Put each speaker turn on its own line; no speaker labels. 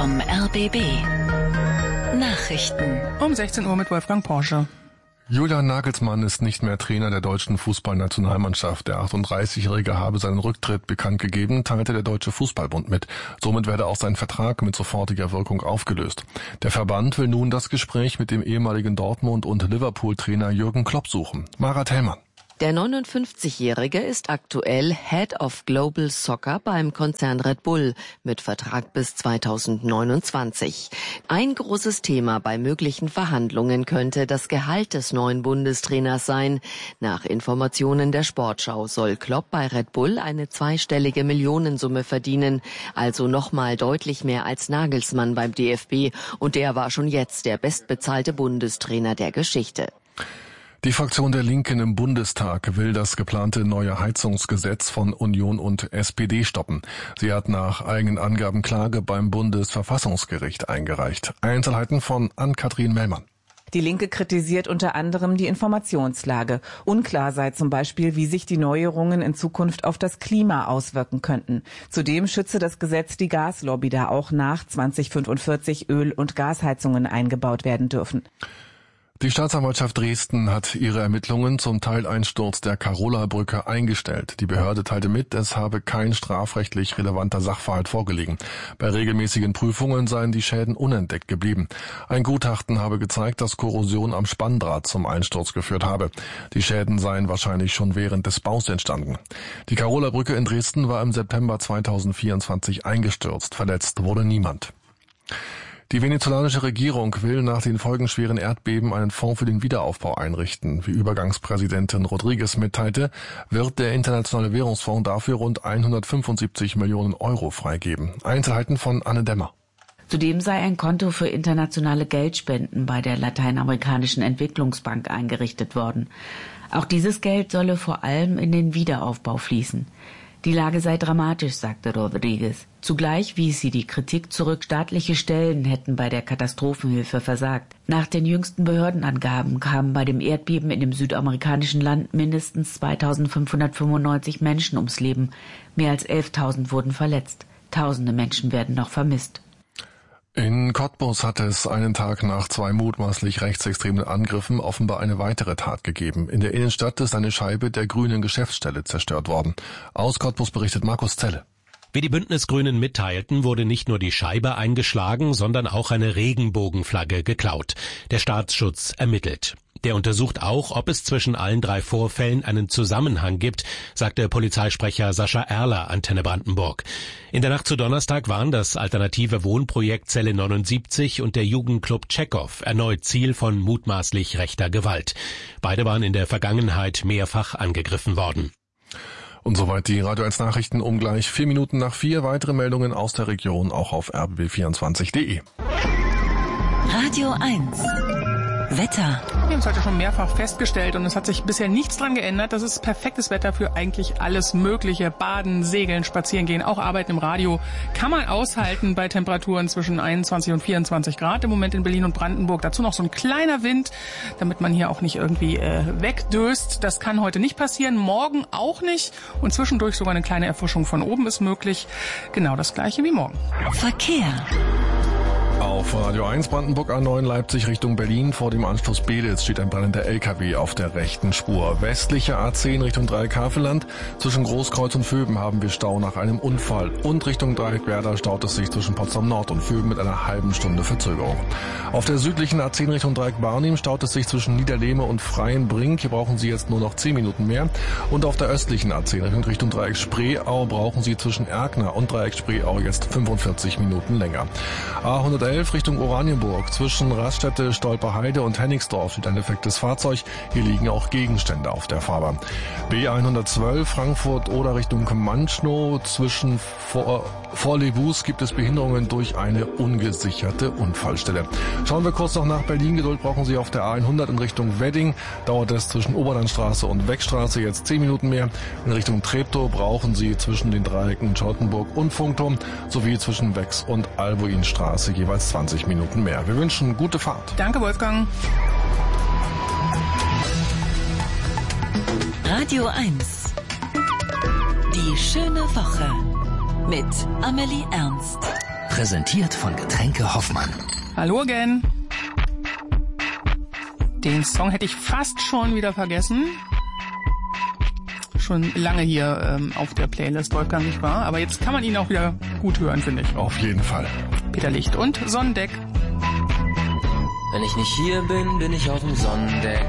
vom RBB. Nachrichten.
Um 16 Uhr mit Wolfgang Porsche.
Julian Nagelsmann ist nicht mehr Trainer der deutschen Fußballnationalmannschaft. Der 38-Jährige habe seinen Rücktritt bekannt gegeben, teilte der Deutsche Fußballbund mit. Somit werde auch sein Vertrag mit sofortiger Wirkung aufgelöst. Der Verband will nun das Gespräch mit dem ehemaligen Dortmund- und Liverpool-Trainer Jürgen Klopp suchen. Mara Tellmann.
Der 59-Jährige ist aktuell Head of Global Soccer beim Konzern Red Bull mit Vertrag bis 2029. Ein großes Thema bei möglichen Verhandlungen könnte das Gehalt des neuen Bundestrainers sein. Nach Informationen der Sportschau soll Klopp bei Red Bull eine zweistellige Millionensumme verdienen, also nochmal deutlich mehr als Nagelsmann beim DFB, und der war schon jetzt der bestbezahlte Bundestrainer der Geschichte.
Die Fraktion der Linken im Bundestag will das geplante neue Heizungsgesetz von Union und SPD stoppen. Sie hat nach eigenen Angaben Klage beim Bundesverfassungsgericht eingereicht. Einzelheiten von Ann-Kathrin Mellmann.
Die Linke kritisiert unter anderem die Informationslage. Unklar sei zum Beispiel, wie sich die Neuerungen in Zukunft auf das Klima auswirken könnten. Zudem schütze das Gesetz die Gaslobby, da auch nach 2045 Öl- und Gasheizungen eingebaut werden dürfen.
Die Staatsanwaltschaft Dresden hat ihre Ermittlungen zum Teileinsturz der Carola-Brücke eingestellt. Die Behörde teilte mit, es habe kein strafrechtlich relevanter Sachverhalt vorgelegen. Bei regelmäßigen Prüfungen seien die Schäden unentdeckt geblieben. Ein Gutachten habe gezeigt, dass Korrosion am Spanndraht zum Einsturz geführt habe. Die Schäden seien wahrscheinlich schon während des Baus entstanden. Die Carola-Brücke in Dresden war im September 2024 eingestürzt. Verletzt wurde niemand. Die venezolanische Regierung will nach den folgenschweren Erdbeben einen Fonds für den Wiederaufbau einrichten. Wie Übergangspräsidentin Rodriguez mitteilte, wird der Internationale Währungsfonds dafür rund 175 Millionen Euro freigeben. Einzelheiten von Anne Dämmer.
Zudem sei ein Konto für internationale Geldspenden bei der Lateinamerikanischen Entwicklungsbank eingerichtet worden. Auch dieses Geld solle vor allem in den Wiederaufbau fließen. Die Lage sei dramatisch, sagte Rodriguez. Zugleich wies sie die Kritik zurück, staatliche Stellen hätten bei der Katastrophenhilfe versagt. Nach den jüngsten Behördenangaben kamen bei dem Erdbeben in dem südamerikanischen Land mindestens 2.595 Menschen ums Leben. Mehr als 11.000 wurden verletzt. Tausende Menschen werden noch vermisst.
In Cottbus hat es einen Tag nach 2 mutmaßlich rechtsextremen Angriffen offenbar eine weitere Tat gegeben. In der Innenstadt ist eine Scheibe der grünen Geschäftsstelle zerstört worden. Aus Cottbus berichtet Markus Zelle.
Wie die Bündnisgrünen mitteilten, wurde nicht nur die Scheibe eingeschlagen, sondern auch eine Regenbogenflagge geklaut. Der Staatsschutz ermittelt. Der untersucht auch, ob es zwischen allen 3 Vorfällen einen Zusammenhang gibt, sagte Polizeisprecher Sascha Erler, Antenne Brandenburg. In der Nacht zu Donnerstag waren das alternative Wohnprojekt Zelle 79 und der Jugendclub Tschechow erneut Ziel von mutmaßlich rechter Gewalt. Beide waren in der Vergangenheit mehrfach angegriffen worden.
Und soweit die Radio 1 Nachrichten um gleich 4 Minuten nach 4. Weitere Meldungen aus der Region auch auf rbb24.de.
Radio 1. Wetter.
Wir haben es heute schon mehrfach festgestellt und es hat sich bisher nichts dran geändert. Das ist perfektes Wetter für eigentlich alles Mögliche. Baden, Segeln, Spazieren gehen, auch Arbeiten im Radio. Kann man aushalten bei Temperaturen zwischen 21 und 24 Grad im Moment in Berlin und Brandenburg. Dazu noch so ein kleiner Wind, damit man hier auch nicht irgendwie wegdöst. Das kann heute nicht passieren, morgen auch nicht. Und zwischendurch sogar eine kleine Erfrischung von oben ist möglich. Genau das gleiche wie morgen.
Verkehr.
Auf Radio 1 Brandenburg A9 Leipzig Richtung Berlin vor dem Anschluss Beditz steht ein brennender LKW auf der rechten Spur. Westliche A10 Richtung Dreieck Havelland. Zwischen Großkreuz und Vöben haben wir Stau nach einem Unfall. Und Richtung Dreieck Werder staut es sich zwischen Potsdam Nord und Vöben mit einer halben Stunde Verzögerung. Auf der südlichen A10 Richtung Dreieck Barnim staut es sich zwischen Niederlehme und Freienbrink. Hier brauchen Sie jetzt nur noch 10 Minuten mehr. Und auf der östlichen A10 Richtung Dreieck Spreeau brauchen Sie zwischen Erkner und Dreieck Spreeau jetzt 45 Minuten länger. A111 Richtung Oranienburg. Zwischen Raststätte, Stolperheide und Hennigsdorf steht ein defektes Fahrzeug. Hier liegen auch Gegenstände auf der Fahrbahn. B112 Frankfurt oder Richtung Manschnow. Zwischen Vorlevus gibt es Behinderungen durch eine ungesicherte Unfallstelle. Schauen wir kurz noch nach Berlin. Geduld brauchen Sie auf der A100 in Richtung Wedding. Dauert es zwischen Oberlandstraße und Weckstraße jetzt 10 Minuten mehr. In Richtung Treptow brauchen Sie zwischen den Dreiecken Charlottenburg und Funkturm sowie zwischen Wex und Albuinstraße jeweils 20 Minuten mehr. Wir wünschen gute Fahrt.
Danke, Wolfgang.
Radio 1. Die schöne Woche mit Amelie Ernst.
Präsentiert von Getränke Hoffmann.
Hallo again. Den Song hätte ich fast schon wieder vergessen. Schon lange hier auf der Playlist, Wolfgang, nicht wahr? Aber jetzt kann man ihn auch wieder gut hören, finde ich.
Auf jeden Fall.
Peter Licht und Sonnendeck.
Wenn ich nicht hier bin, bin ich auf dem Sonnendeck.